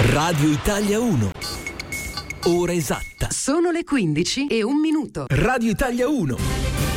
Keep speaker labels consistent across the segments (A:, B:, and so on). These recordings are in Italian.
A: Radio Italia 1. Ora esatta.
B: Sono le 15:01.
A: Radio Italia 1.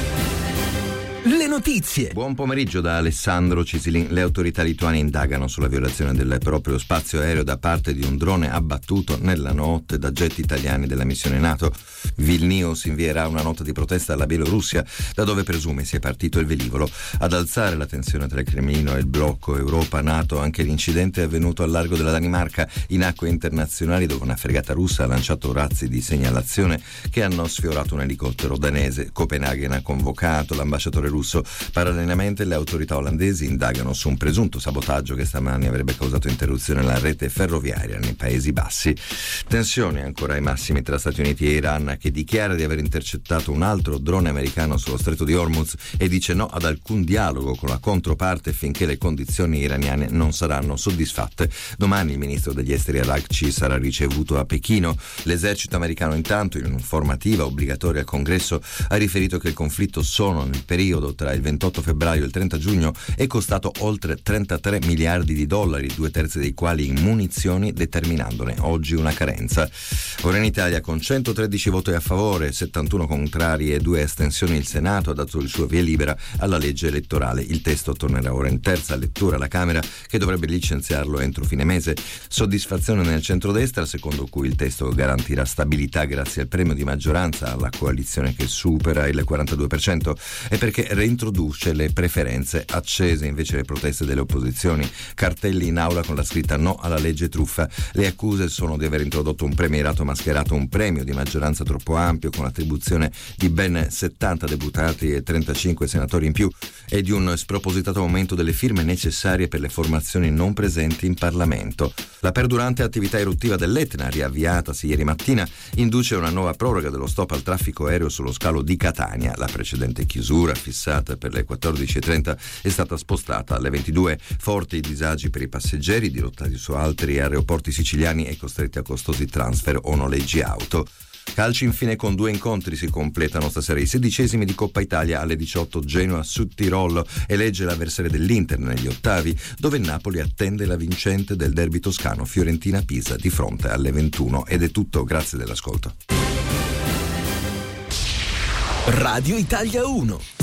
A: Le notizie.
C: Buon pomeriggio da Alessandro Cisilin. Le autorità lituane indagano sulla violazione del proprio spazio aereo da parte di un drone abbattuto nella notte da jet italiani della missione NATO. Vilnius invierà una nota di protesta alla Bielorussia, da dove presume sia partito il velivolo. Ad alzare la tensione tra il Cremlino e il blocco Europa-NATO anche l'incidente è avvenuto al largo della Danimarca, in acque internazionali, dove una fregata russa ha lanciato razzi di segnalazione che hanno sfiorato un elicottero danese. Copenaghen ha convocato l'ambasciatore russo. Parallelamente le autorità olandesi indagano su un presunto sabotaggio che stamani avrebbe causato interruzione alla rete ferroviaria nei Paesi Bassi. Tensioni ancora ai massimi tra Stati Uniti e Iran, che dichiara di aver intercettato un altro drone americano sullo stretto di Hormuz e dice no ad alcun dialogo con la controparte finché le condizioni iraniane non saranno soddisfatte. Domani il ministro degli esteri Araghchi sarà ricevuto a Pechino. L'esercito americano intanto, in un'informativa obbligatoria al Congresso, ha riferito che il conflitto solo nel periodo tra il 28 febbraio e il 30 giugno è costato oltre 33 miliardi di dollari, 2/3 dei quali in munizioni, determinandone oggi una carenza. Ora in Italia, con 113 voti a favore, 71 contrari e 2 astensioni, il Senato ha dato il suo via libera alla legge elettorale. Il testo tornerà ora in terza lettura alla Camera, che dovrebbe licenziarlo entro fine mese. Soddisfazione nel centrodestra, secondo cui il testo garantirà stabilità grazie al premio di maggioranza alla coalizione che supera il 42%, e perché reintroduce le preferenze. Accese invece le proteste delle opposizioni, cartelli in aula con la scritta no alla legge truffa. Le accuse sono di aver introdotto un premierato mascherato, un premio di maggioranza troppo ampio con l'attribuzione di ben 70 deputati e 35 senatori in più, e di un spropositato aumento delle firme necessarie per le formazioni non presenti in Parlamento. La perdurante attività eruttiva dell'Etna, riavviatasi ieri mattina, induce una nuova proroga dello stop al traffico aereo sullo scalo di Catania. La precedente chiusura, fissata per le 14:30, è stata spostata alle 22. Forti disagi per i passeggeri dirottati su altri aeroporti siciliani e costretti a costosi transfer o noleggi auto. Calcio infine, con 2 incontri si completano stasera i 16esimi di Coppa Italia. Alle 18 Genoa Sud Tirolo elegge l'avversario dell'Inter negli ottavi, dove il Napoli attende la vincente del derby toscano Fiorentina-Pisa di fronte alle 21. Ed è tutto, grazie dell'ascolto.
A: Radio Italia 1.